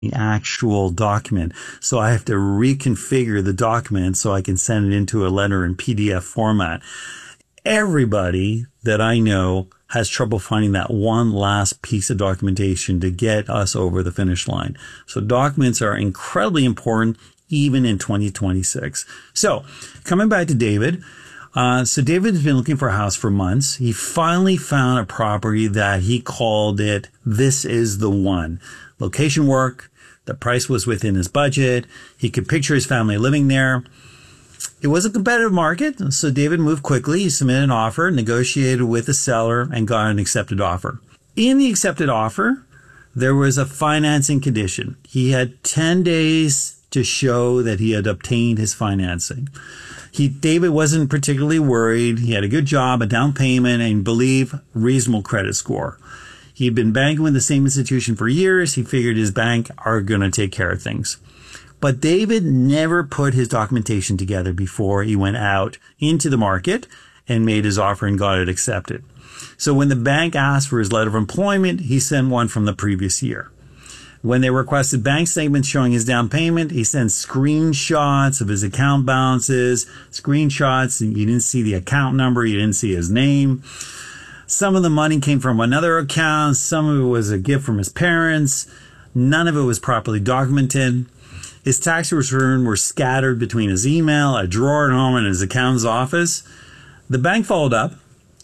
the actual document. So I have to reconfigure the document so I can send it into a letter in PDF format. Everybody that I know has trouble finding that one last piece of documentation to get us over the finish line. So documents are incredibly important even in 2026. So coming back to David. So David has been looking for a house for months. He finally found a property that he called it, "This is the one." Location worked. The price was within his budget. He could picture his family living there. It was a competitive market, so David moved quickly. He submitted an offer, negotiated with the seller, and got an accepted offer. In the accepted offer, there was a financing condition. He had 10 days to show that he had obtained his financing. David wasn't particularly worried. He had a good job, a down payment, and believe reasonable credit score. He'd been banking with the same institution for years. He figured his bank are going to take care of things. But David never put his documentation together before he went out into the market and made his offer and got it accepted. So when the bank asked for his letter of employment, he sent one from the previous year. When they requested bank statements showing his down payment, he sent screenshots of his account balances, screenshots, and you didn't see the account number, you didn't see his name. Some of the money came from another account, some of it was a gift from his parents. None of it was properly documented. His tax returns were scattered between his email, a drawer at home, and his accountant's office. The bank followed up.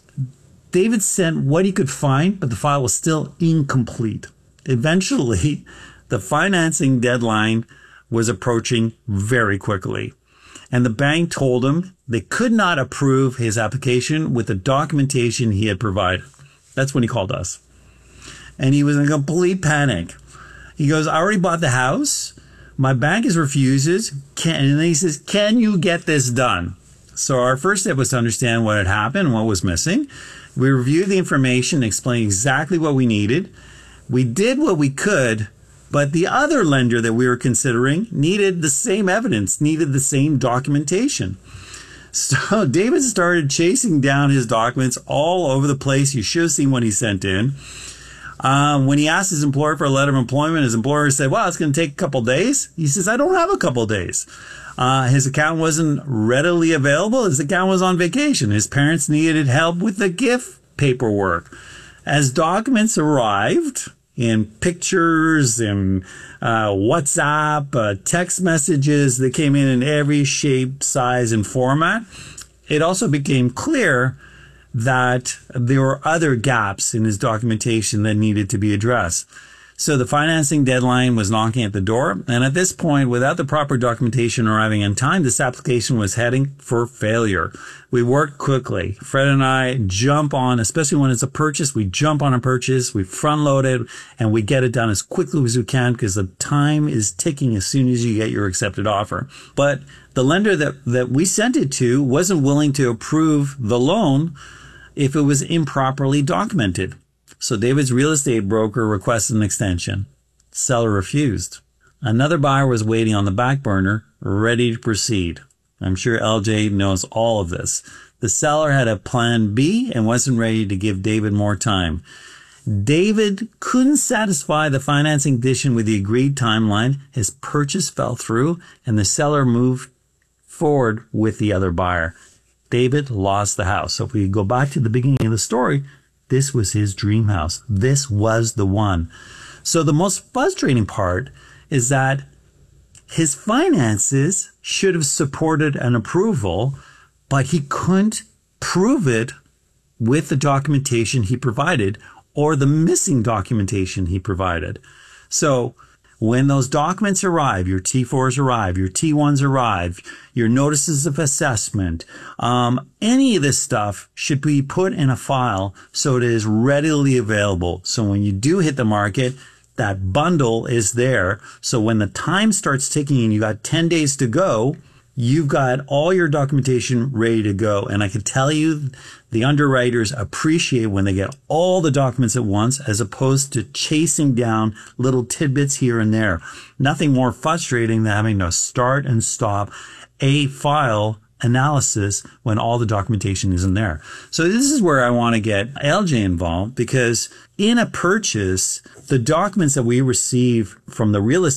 David sent what he could find, but the file was still incomplete. Eventually, the financing deadline was approaching very quickly, and the bank told him they could not approve his application with the documentation he had provided. That's when he called us. And he was in complete panic. He goes, "I already bought the house. My bank refuses. And he says, 'Can you get this done?'" So our first step was to understand what had happened and what was missing. We reviewed the information, explained exactly what we needed. We did what we could, but the other lender that we were considering needed the same evidence, needed the same documentation. So David started chasing down his documents all over the place. You should have seen what he sent in. When he asked his employer for a letter of employment, his employer said, "Well, it's going to take a couple days." He says, "I don't have a couple days." His account wasn't readily available. His account was on vacation. His parents needed help with the gift paperwork. As documents arrived in pictures and WhatsApp, text messages that came in every shape, size, and format, it also became clear that there were other gaps in his documentation that needed to be addressed. So the financing deadline was knocking at the door. And at this point, without the proper documentation arriving in time, this application was heading for failure. We worked quickly. Fred and I jump on, especially when it's a purchase, we jump on a purchase, we front load it, and we get it done as quickly as we can because the time is ticking as soon as you get your accepted offer. But the lender that we sent it to wasn't willing to approve the loan if it was improperly documented. So David's real estate broker requested an extension. Seller refused. Another buyer was waiting on the back burner, ready to proceed. I'm sure LJ knows all of this. The seller had a plan B and wasn't ready to give David more time. David couldn't satisfy the financing condition with the agreed timeline. His purchase fell through and the seller moved forward with the other buyer. David lost the house. So if we go back to the beginning of the story, this was his dream house. This was the one. So the most frustrating part is that his finances should have supported an approval, but he couldn't prove it with the documentation he provided or the missing documentation he provided. So when those documents arrive, your T4s arrive, your T1s arrive, your notices of assessment, any of this stuff should be put in a file so it is readily available. So when you do hit the market, that bundle is there. So when the time starts ticking and you got 10 days to go, you've got all your documentation ready to go. And I can tell you the underwriters appreciate when they get all the documents at once as opposed to chasing down little tidbits here and there. Nothing more frustrating than having to start and stop a file analysis when all the documentation isn't there. So this is where I want to get LJ involved, because in a purchase, the documents that we receive from the real estate